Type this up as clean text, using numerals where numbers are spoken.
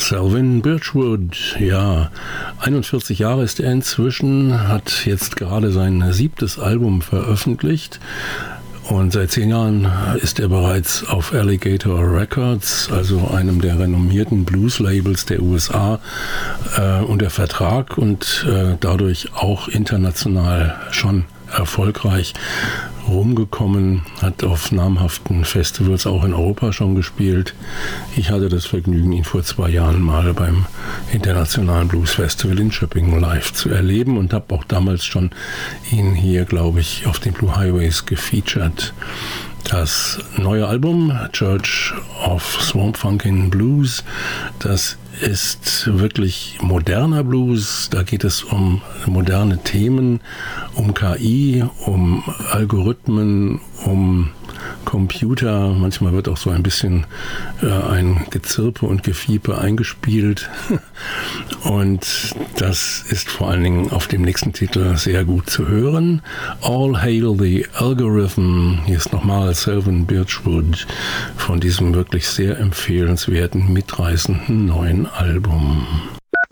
Selvin Birchwood, ja, 41 Jahre ist er inzwischen, hat jetzt gerade sein 7. Album veröffentlicht und seit 10 Jahren ist er bereits auf Alligator Records, also einem der renommierten Blues-Labels der USA, unter Vertrag und dadurch auch international schon erfolgreich rumgekommen, hat auf namhaften Festivals auch in Europa schon gespielt. Ich hatte das Vergnügen, ihn vor 2 Jahren mal beim Internationalen Blues Festival in Schöppingen live zu erleben und habe auch damals schon ihn hier, glaube ich, auf den Blue Highways gefeatured. Das neue Album Church of Swamp Funkin' Blues, das ist wirklich moderner Blues. Da geht es um moderne Themen, um KI, um Algorithmen, um Computer. Manchmal wird auch so ein bisschen ein Gezirpe und Gefiepe eingespielt. Und das ist vor allen Dingen auf dem nächsten Titel sehr gut zu hören. All Hail the Algorithm. Hier ist nochmal Selvin Birchwood von diesem wirklich sehr empfehlenswerten, mitreißenden neuen Album.